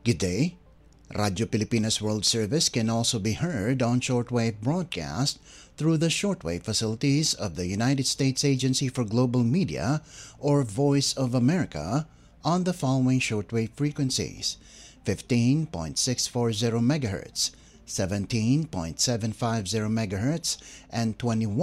Good day. Radio Pilipinas World Service can also be heard on shortwave broadcast through the shortwave facilities of the United States Agency for Global Media or Voice of America on the following shortwave frequencies: 15.640 MHz, 17.750 MHz, and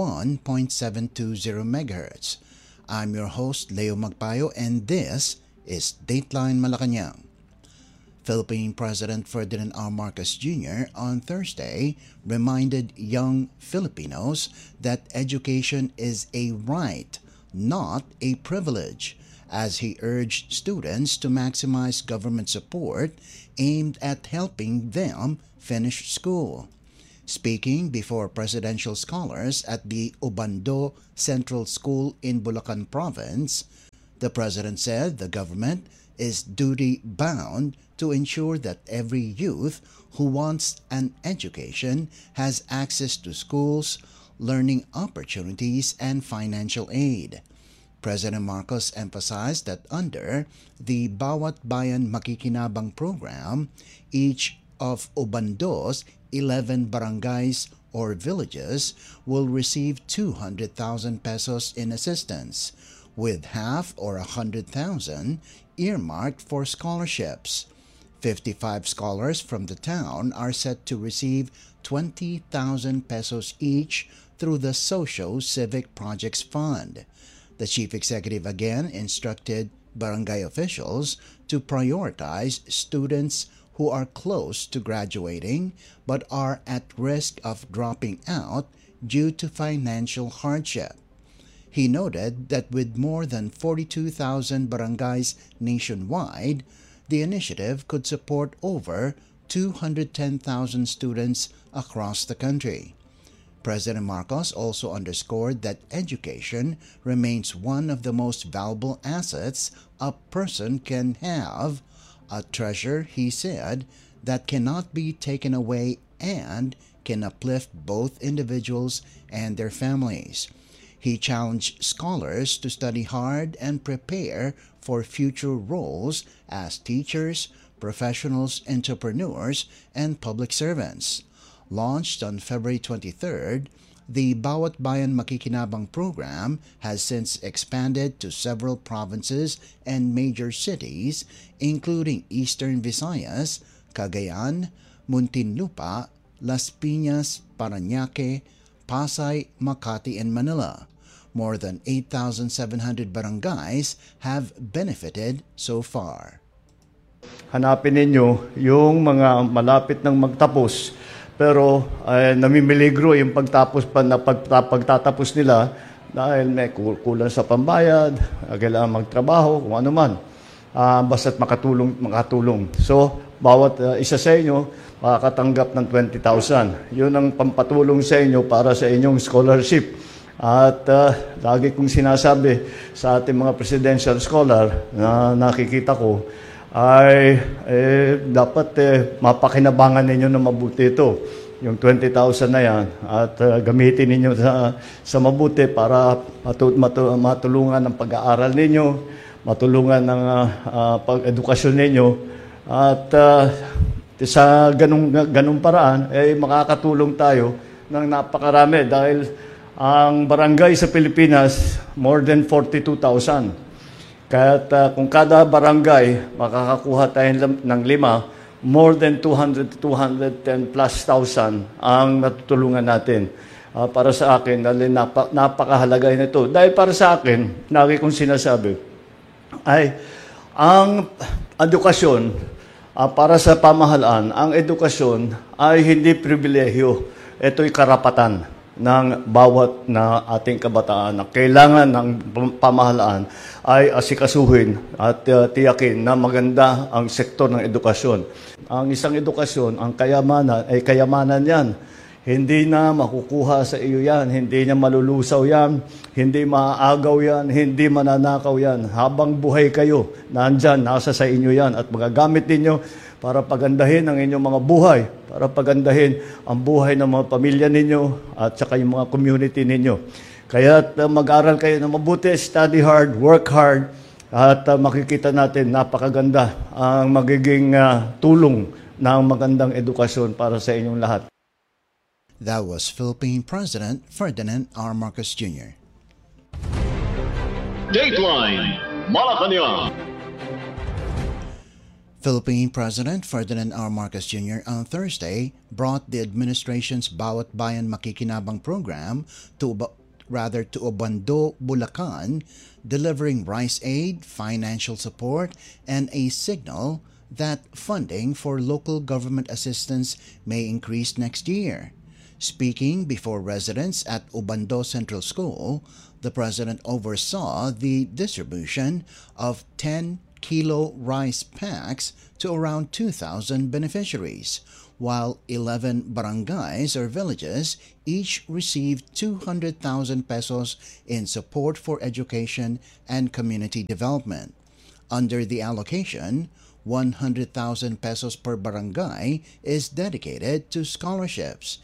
21.720 MHz. I'm your host, Leo Magpayo, and this is Dateline Malacanang. Philippine President Ferdinand R. Marcos Jr. on Thursday reminded young Filipinos that education is a right, not a privilege, as he urged students to maximize government support aimed at helping them finish school. Speaking before presidential scholars at the Obando Central School in Bulacan Province, the president said the government is duty-bound to ensure that every youth who wants an education has access to schools, learning opportunities, and financial aid. President Marcos emphasized that under the Bawat Bayan Makikinabang program, each of Obando's 11 barangays or villages will receive 200,000 pesos in assistance, with half or 100,000 earmarked for scholarships. 55 scholars from the town are set to receive 20,000 pesos each through the Socio-Civic Projects Fund. The chief executive again instructed barangay officials to prioritize students who are close to graduating but are at risk of dropping out due to financial hardship. He noted that with more than 42,000 barangays nationwide, the initiative could support over 210,000 students across the country. President Marcos also underscored that education remains one of the most valuable assets a person can have, a treasure, he said, that cannot be taken away and can uplift both individuals and their families. He challenged scholars to study hard and prepare for future roles as teachers, professionals, entrepreneurs, and public servants. Launched on February 23rd, the Bawat Bayan Makikinabang program has since expanded to several provinces and major cities, including Eastern Visayas, Cagayan, Muntinlupa, Las Piñas, Parañaque, Pasay, Makati, and Manila. More than 8,700 barangays have benefited so far. Hanapin ninyo yung mga malapit ng magtapos pero namimiligro yung pagtatapos nila dahil may kulang sa pambayad, kailangan magtrabaho, kung ano man. Basta't makatulong. So, bawat isa sa inyo makakatanggap ng 20,000. Yun ang pampatulong sa inyo para sa inyong scholarship. At lagi kong sinasabi sa ating mga presidential scholar na nakikita ko ay dapat mapakinabangan ninyo na mabuti ito. Yung 20,000 na yan at gamitin ninyo sa mabuti para matulungan ng pag-aaral ninyo, matulungan ng pag-edukasyon ninyo at sa ganung paraan ay makakatulong tayo ng napakarami dahil ang barangay sa Pilipinas, more than 42,000. Kaya't kung kada barangay makakakuha tayo ng 5, more than 200 to 210 plus thousand ang natutulungan natin. Para sa akin, napakahalaga nito. Dahil para sa akin, lagi kong sinasabi, ay ang edukasyon, para sa pamahalaan, ang edukasyon ay hindi pribilehyo. Ito'y karapatan ng bawat na ating kabataan na kailangan ng pamahalaan ay asikasuhin at tiyakin na maganda ang sektor ng edukasyon. Ang isang edukasyon, ang kayamanan, ay kayamanan yan. Hindi na makukuha sa iyo yan, hindi na malulusaw yan, hindi maaagaw yan, hindi mananakaw yan. Habang buhay kayo, nandyan, nasa sa inyo yan at magagamit ninyo para pagandahin ang inyong mga buhay, para pagandahin ang buhay ng mga pamilya ninyo at saka yung mga community ninyo. Kaya mag-aral kayo na mabuti, study hard, work hard, At makikita natin napakaganda ang magiging tulong ng magandang edukasyon para sa inyong lahat. That was Philippine President Ferdinand R. Marcos Jr. Dateline Malacanang. Philippine President Ferdinand R. Marcos Jr. on Thursday brought the administration's Bawat Bayan Makikinabang program to Obando, Bulacan, delivering rice aid, financial support, and a signal that funding for local government assistance may increase next year. Speaking before residents at Obando Central School, the president oversaw the distribution of 10-kilo rice packs to around 2,000 beneficiaries, while 11 barangays or villages each received 200,000 pesos in support for education and community development. Under the allocation, 100,000 pesos per barangay is dedicated to scholarships,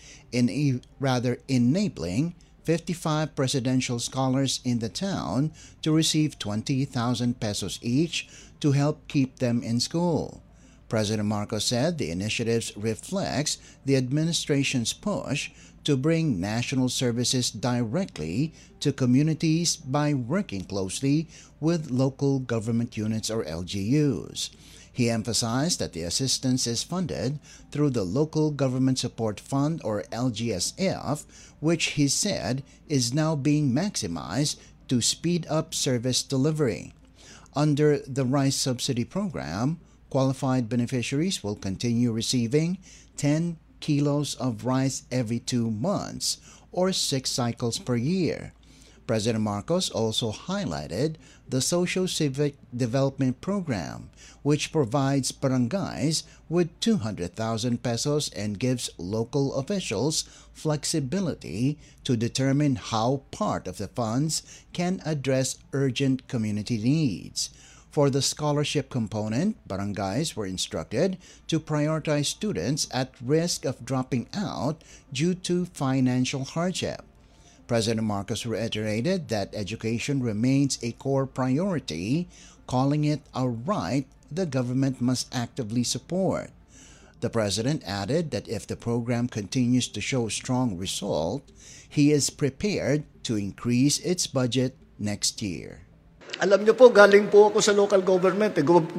enabling 55 presidential scholars in the town to receive 20,000 pesos each to help keep them in school. President Marcos said the initiatives reflects the administration's push to bring national services directly to communities by working closely with local government units or LGUs. He emphasized that the assistance is funded through the Local Government Support Fund or LGSF, which he said is now being maximized to speed up service delivery. Under the rice subsidy program, qualified beneficiaries will continue receiving 10 kilos of rice every 2 months or 6 cycles per year. President Marcos also highlighted the Socio-Civic Development Program, which provides barangays with 200,000 pesos and gives local officials flexibility to determine how part of the funds can address urgent community needs. For the scholarship component, barangays were instructed to prioritize students at risk of dropping out due to financial hardship. President Marcos reiterated that education remains a core priority, calling it a right the government must actively support. The president added that if the program continues to show strong result, he is prepared to increase its budget next year. Alam niyo po, galing po ako sa local government.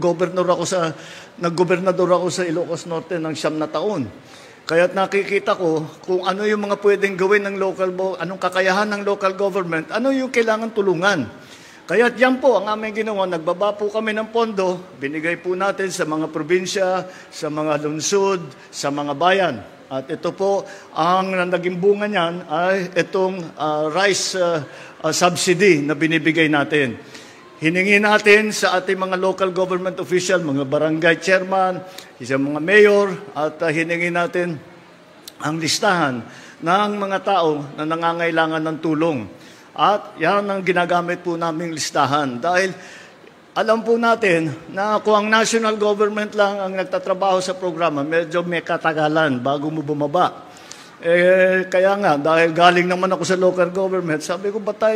Nag-gobernador ako sa Ilocos Norte ng 9 na taon. Kaya't nakikita ko kung ano yung mga pwedeng gawin ng anong kakayahan ng local government, ano yung kailangan tulungan. Kaya't yan po ang aming ginawa, nagbaba po kami ng pondo, binigay po natin sa mga probinsya, sa mga lungsod, sa mga bayan. At ito po, ang naging bunga niyan ay itong rice subsidy na binibigay natin. Hiningi natin sa ating mga local government official, mga barangay chairman, isang mga mayor, at hiningi natin ang listahan ng mga tao na nangangailangan ng tulong. At yan ang ginagamit po naming listahan. Dahil alam po natin na kung ang national government lang ang nagtatrabaho sa programa, medyo may katagalan bago mo bumaba. Kaya nga, dahil galing naman ako sa local government, sabi ko, ba't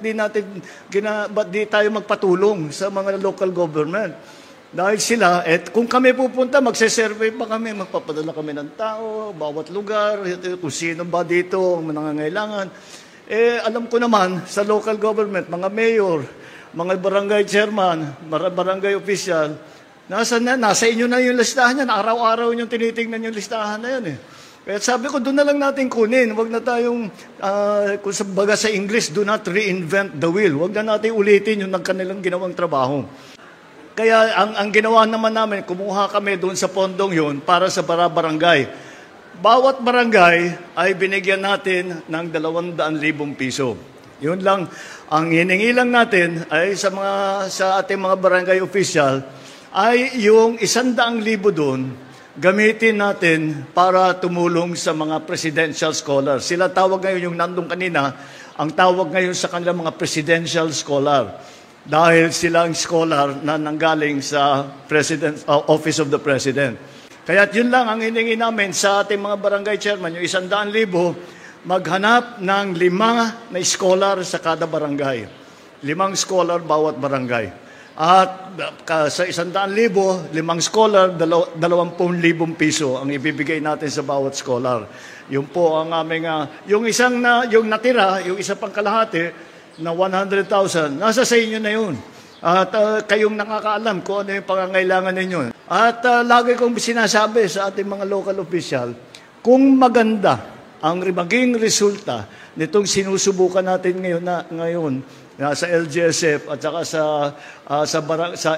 di tayo magpatulong sa mga local government? Dahil sila, kung kami pupunta, magse-survey pa kami, magpapadala kami ng tao, bawat lugar, kung sino ba dito ang nangangailangan. Alam ko naman, sa local government, mga mayor, mga barangay chairman, barangay official, nasa inyo na yung listahan yan. Araw-araw yung tinitingnan yung listahan na yan Kaya sabi ko, doon na lang natin kunin. Huwag na tayong, kung sabaga sa English, do not reinvent the wheel. Huwag na natin ulitin yung kanilang ginawang trabaho. Kaya ang ginawa naman namin, kumuha kami doon sa pondong yun para sa barangay. Bawat barangay ay binigyan natin ng 200,000 piso. Yun lang. Ang hiningi lang natin ay sa ating mga barangay official ay yung 100,000 doon, gamitin natin para tumulong sa mga presidential scholars. Sila tawag ngayon yung nandun kanina, ang tawag ngayon sa kanilang mga presidential scholar. Dahil sila ang scholar na nanggaling sa Office of the President. Kaya yun lang ang hiningi namin sa ating mga barangay chairman, yung 100,000, maghanap ng 5 na scholar sa kada barangay. 5 scholar bawat barangay. At sa 100,000, 5 scholar, 20,000 piso ang ibibigay natin sa bawat scholar. Yun po ang aming, yung natira, yung isa pang kalahati na 100,000, nasa sa inyo na yun. At kayong nakakaalam kung ano yung pangangailangan ninyo. At lagi kong sinasabi sa ating mga local official, kung maganda ang maging resulta nitong sinusubukan natin ngayon sa LGSF at saka sa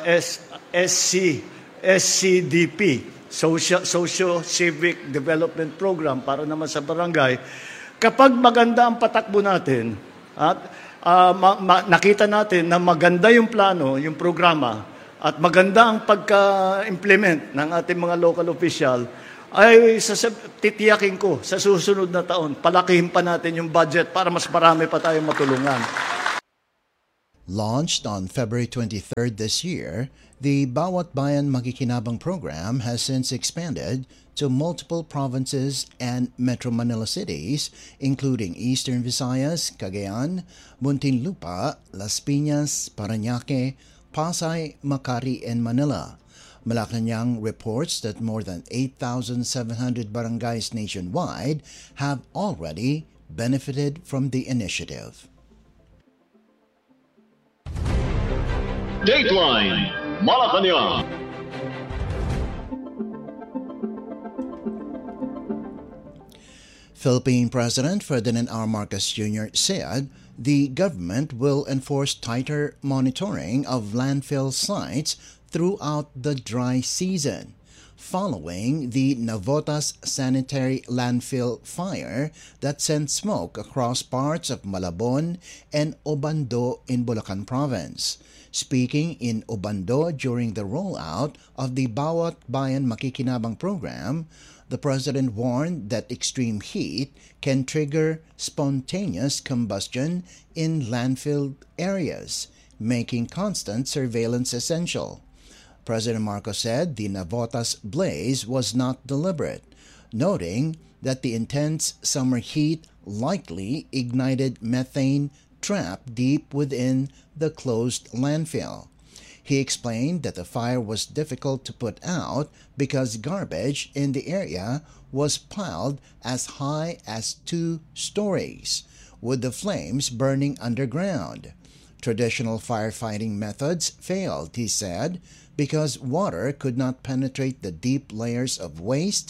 SCDP, Socio-Civic Development Program para naman sa barangay, kapag maganda ang patakbo natin at nakita natin na maganda yung plano, yung programa, at maganda ang pagka-implement ng ating mga local official, ay titiyakin ko sa susunod na taon, palakihin pa natin yung budget para mas marami pa tayong matulungan. Launched on February 23rd this year, the Bawat Bayan Makikinabang program has since expanded to multiple provinces and Metro Manila cities, including Eastern Visayas, Cagayan, Muntinlupa, Las Piñas, Parañaque, Pasay, Makati, and Manila. Malacanang reports that more than 8,700 barangays nationwide have already benefited from the initiative. Dateline Malacanang. Philippine President Ferdinand R. Marcos Jr. said the government will enforce tighter monitoring of landfill sites throughout the dry season, following the Navotas sanitary landfill fire that sent smoke across parts of Malabon and Obando in Bulacan Province. Speaking in Obando during the rollout of the Bawat Bayan Makikinabang program, the president warned that extreme heat can trigger spontaneous combustion in landfill areas, making constant surveillance essential. President Marcos said the Navotas blaze was not deliberate, noting that the intense summer heat likely ignited methane trapped deep within the closed landfill. He explained that the fire was difficult to put out because garbage in the area was piled as high as 2 stories, with the flames burning underground. Traditional firefighting methods failed, he said, because water could not penetrate the deep layers of waste.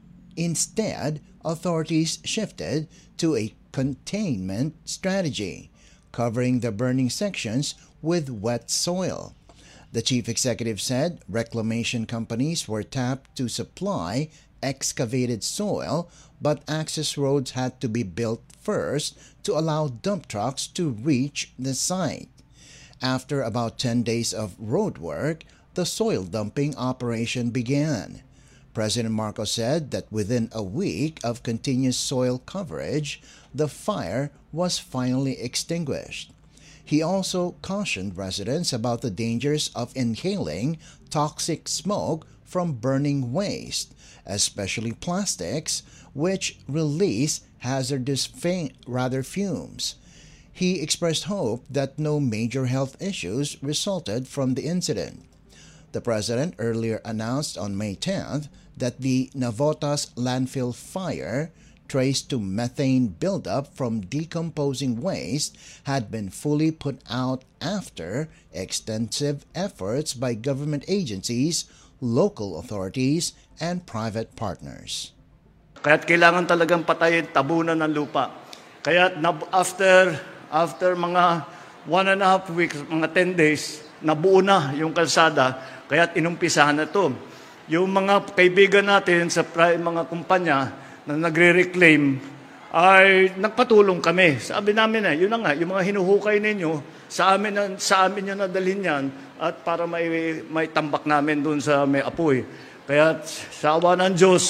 Instead, authorities shifted to a containment strategy, covering the burning sections with wet soil. The chief executive said reclamation companies were tapped to supply excavated soil, but access roads had to be built first to allow dump trucks to reach the site. After about 10 days of road work, the soil dumping operation began. President Marcos said that within a week of continuous soil coverage, the fire was finally extinguished. He also cautioned residents about the dangers of inhaling toxic smoke from burning waste, especially plastics, which release hazardous fumes. He expressed hope that no major health issues resulted from the incident. The president earlier announced on May 10th that the Navotas landfill fire, traced to methane buildup from decomposing waste, had been fully put out after extensive efforts by government agencies, local authorities, and private partners. Kaya't kailangan talagang patayin, tabunan ng lupa. Kaya't after mga 1.5 weeks, mga 10 days, nabuo na yung kalsada, kaya't inumpisahan na ito. Yung mga kaibigan natin sa mga kumpanya na nagre-reclaim, ay nagpatulong kami. Sabi namin yun na nga, yung mga hinuhukay ninyo, sa amin nyo nadalhin yan, at para may tambak namin dun sa may apoy. Kaya sa awa ng Diyos,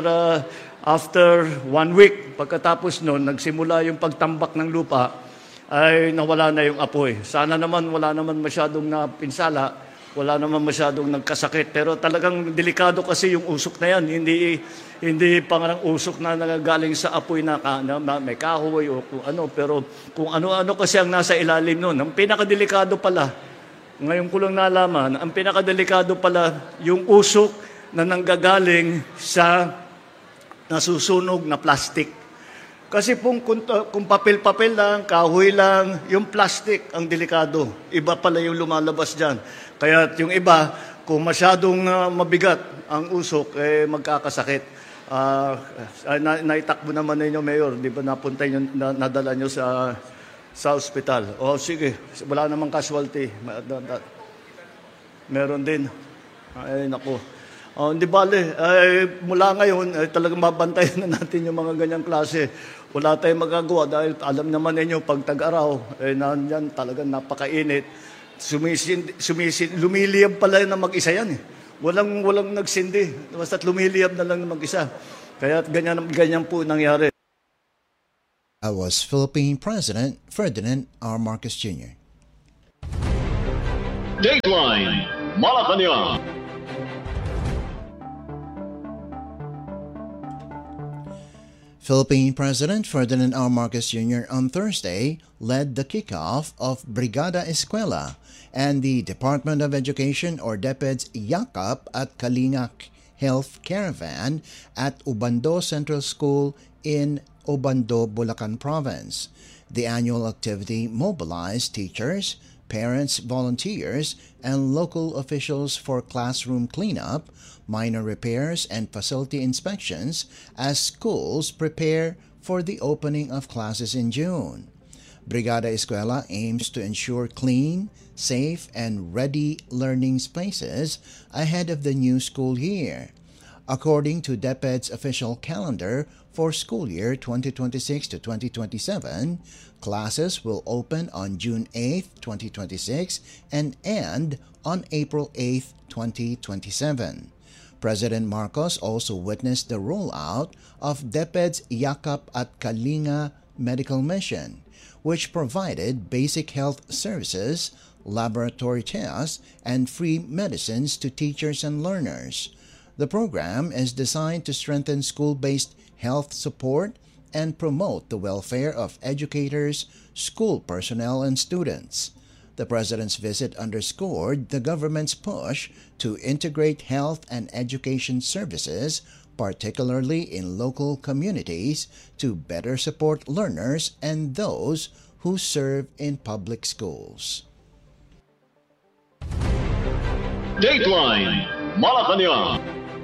after 1 week, pagkatapos nun, nagsimula yung pagtambak ng lupa, ay nawala na yung apoy. Sana naman wala naman masyadong napinsala, wala naman masyadong nagkasakit. Pero talagang delikado kasi yung usok na yan. Hindi parang usok na nagagaling sa apoy na may kahoy o kung ano. Pero kung ano-ano kasi ang nasa ilalim nun. Ang pinakadelikado pala Ngayon ko lang nalaman, ang pinakadelikado pala yung usok na nanggagaling sa nasusunog na plastic. Kasi kung papel-papel lang, kahoy lang, yung plastic ang delikado. Iba pala yung lumalabas dyan. Kaya yung iba, kung masyadong mabigat ang usok, magkakasakit. Naitakbo naman ninyo, Mayor. Di ba napunta nyo, nadala nyo sa ospital? O sige, wala namang casualty. Meron din. Ay, naku. Hindi bale, mula ngayon, talagang mabantayan na natin yung mga ganyang klase. Wala tayong magagawa dahil alam naman ninyo, pag tag-araw, yan talagang napakainit. Lumiliyab pala na mag-isa yan. Walang nagsindi. Basta't lumiliyab na lang mag-isa. Kaya ganyan po nangyari. That was Philippine President Ferdinand R. Marcos Jr. Dateline Malacanang. Philippine President Ferdinand R. Marcos Jr. on Thursday led the kickoff of Brigada Eskwela and the Department of Education or DepEd's Yakap at Kalinga Health Caravan at Obando Central School in Obando, Bulacan Province. The annual activity mobilized teachers, parents, volunteers, and local officials for classroom cleanup, minor repairs, and facility inspections as schools prepare for the opening of classes in June. Brigada Eskwela aims to ensure clean, safe, and ready learning spaces ahead of the new school year. According to DepEd's official calendar for school year 2026 to 2027, classes will open on June 8, 2026 and end on April 8, 2027. President Marcos also witnessed the rollout of DepEd's Yakap at Kalinga Medical Mission, which provided basic health services, laboratory tests, and free medicines to teachers and learners. The program is designed to strengthen school-based health support and promote the welfare of educators, school personnel, and students. The President's visit underscored the government's push to integrate health and education services, particularly in local communities, to better support learners and those who serve in public schools. Dateline Malacanang.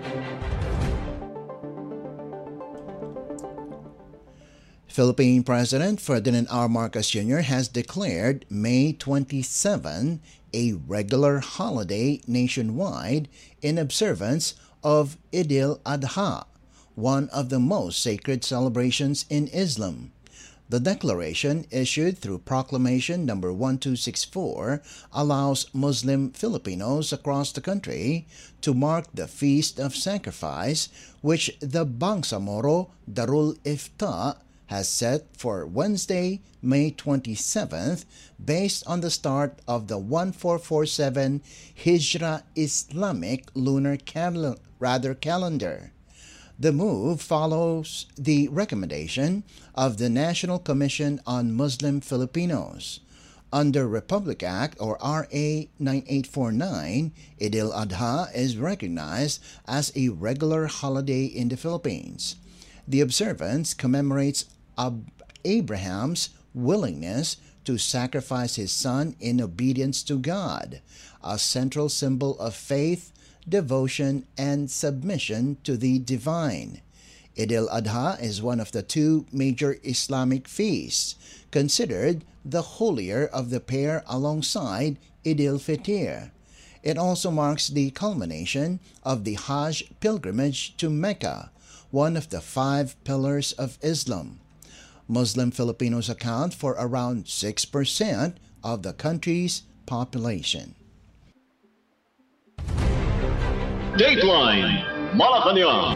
Philippine President Ferdinand R. Marcos Jr. has declared May 27 a regular holiday nationwide in observance of Eid al-Adha, one of the most sacred celebrations in Islam. The declaration, issued through Proclamation No. 1264, allows Muslim Filipinos across the country to mark the Feast of Sacrifice, which the Bangsamoro Darul Ifta has set for Wednesday, May 27th, based on the start of the 1447 Hijra Islamic lunar calendar. The move follows the recommendation of the National Commission on Muslim Filipinos. Under Republic Act or RA 9849, Eid al-Adha is recognized as a regular holiday in the Philippines. The observance commemorates Abraham's willingness to sacrifice his son in obedience to God, a central symbol of faith, devotion, and submission to the divine. Eid al-Adha is one of the two major Islamic feasts, considered the holier of the pair alongside Eid al-Fitr. It also marks the culmination of the Hajj pilgrimage to Mecca, one of the 5 pillars of Islam. Muslim Filipinos account for around 6% of the country's population. Dateline Malacanang.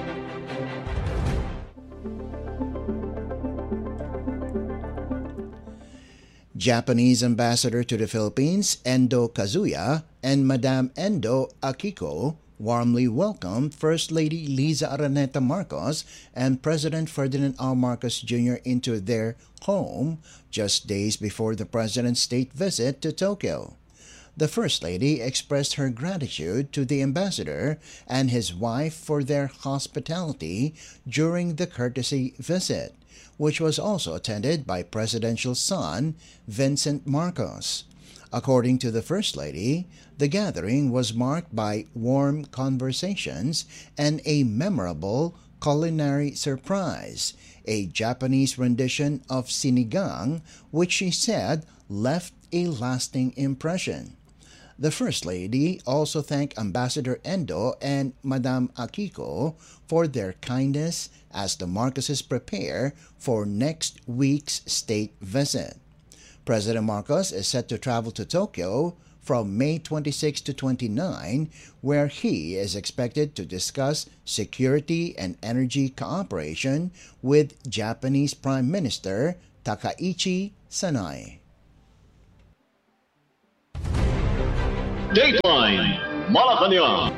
Japanese Ambassador to the Philippines, Endo Kazuya, and Madame Endo Akiko warmly welcomed First Lady Liza Araneta Marcos and President Ferdinand R. Marcos Jr. into their home just days before the President's state visit to Tokyo. The First Lady expressed her gratitude to the ambassador and his wife for their hospitality during the courtesy visit, which was also attended by presidential son Vincent Marcos. According to the First Lady, the gathering was marked by warm conversations and a memorable culinary surprise, a Japanese rendition of sinigang, which she said left a lasting impression. The First Lady also thanked Ambassador Endo and Madame Akiko for their kindness as the Marcoses prepare for next week's state visit. President Marcos is set to travel to Tokyo from May 26 to 29, where he is expected to discuss security and energy cooperation with Japanese Prime Minister Takaichi Sanae. Dateline Malacanang.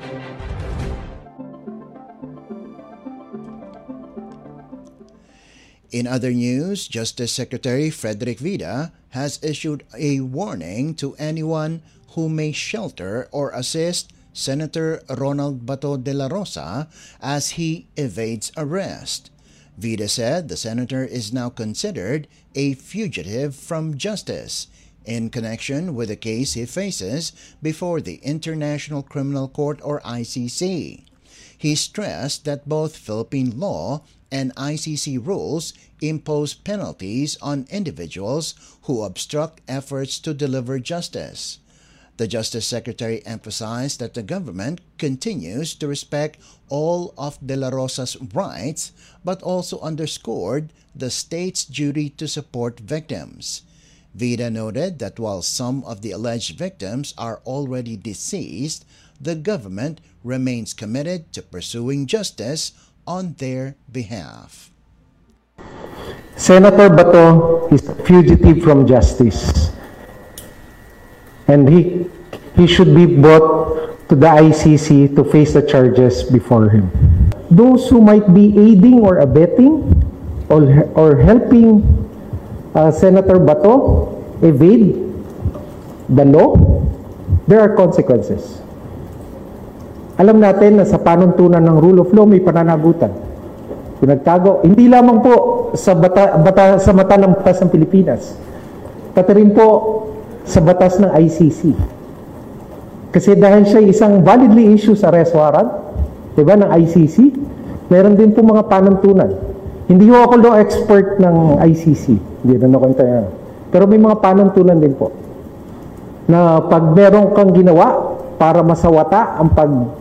In other news, Justice Secretary Frederick Vida has issued a warning to anyone who may shelter or assist Senator Ronald Bato de la Rosa as he evades arrest. Vida said the senator is now considered a fugitive from justice in connection with the case he faces before the International Criminal Court or ICC. He stressed that both Philippine law and ICC rules impose penalties on individuals who obstruct efforts to deliver justice. The Justice Secretary emphasized that the government continues to respect all of De La Rosa's rights, but also underscored the state's duty to support victims. Vida noted that while some of the alleged victims are already deceased, the government remains committed to pursuing justice on their behalf. Senator Bato is a fugitive from justice, and he should be brought to the ICC to face the charges before him. Those who might be aiding or abetting or helping Senator Bato evade the law, there are consequences. Alam natin na sa panuntunan ng rule of law may pananagutan. Pinagtago, hindi lamang po sa sa mata ng batas ng Pilipinas, pati rin po sa batas ng ICC. Kasi dahil siya isang validly issued arrest warrant, diba, ng ICC, meron din po mga panuntunan. Hindi ho ako law expert ng ICC, hindi na ako tayo. Pero may mga panuntunan din po na pag meron kang ginawa para masawata ang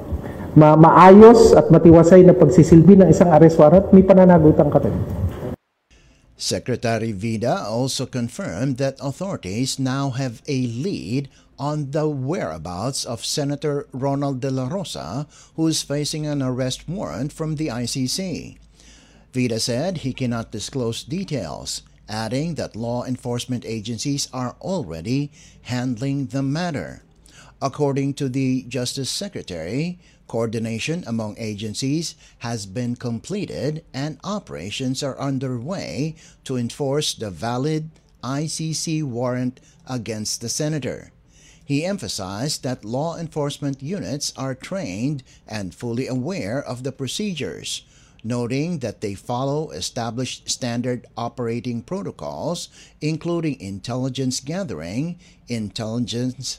maayos at matiwasay na pagsisilbi ng isang arrest warrant, may pananagutan ka rin. Secretary Vida also confirmed that authorities now have a lead on the whereabouts of Senator Ronald de la Rosa, who is facing an arrest warrant from the ICC. Vida said he cannot disclose details, adding that law enforcement agencies are already handling the matter. According to the Justice Secretary, coordination among agencies has been completed and operations are underway to enforce the valid ICC warrant against the senator. He emphasized that law enforcement units are trained and fully aware of the procedures, noting that they follow established standard operating protocols, including intelligence gathering, intelligence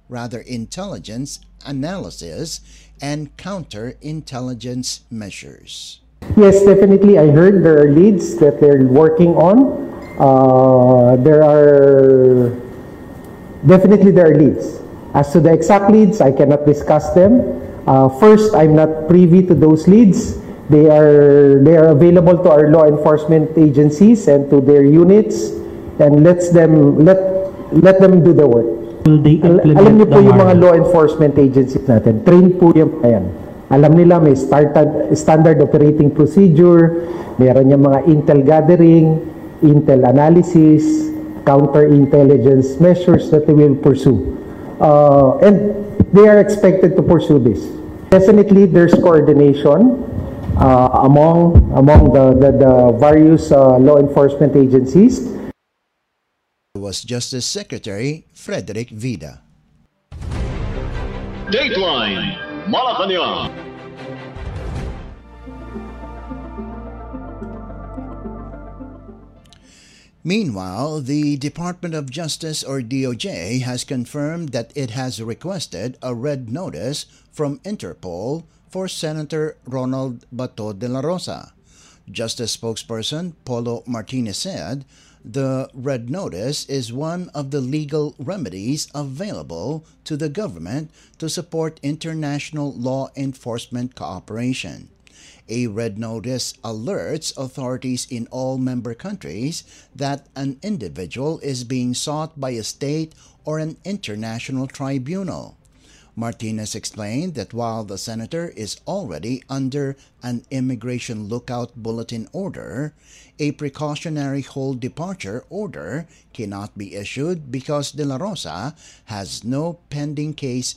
analysis, and counterintelligence measures. Yes, definitely. I heard there are leads that they're working on. There are leads. As to the exact leads, I cannot discuss them. First, I'm not privy to those leads. They are available to our law enforcement agencies and to their units, and let them do the work. Alam niyo po yung mga law enforcement agencies natin, trained po yung yan. Alam nila may standard operating procedure, meron yung mga intel gathering, intel analysis, counterintelligence measures that they will pursue. And they are expected to pursue this. Definitely there's coordination among the various law enforcement agencies. Was Justice Secretary Frederick Vida. Dateline Malacanang. Meanwhile, the Department of Justice or DOJ has confirmed that it has requested a red notice from Interpol for Senator Ronald Bato de la Rosa. Justice spokesperson Polo Martinez said the red notice is one of the legal remedies available to the government to support international law enforcement cooperation. A red notice alerts authorities in all member countries that an individual is being sought by a state or an international tribunal. Martinez explained that while the senator is already under an immigration lookout bulletin order, a precautionary hold departure order cannot be issued because De La Rosa has no pending case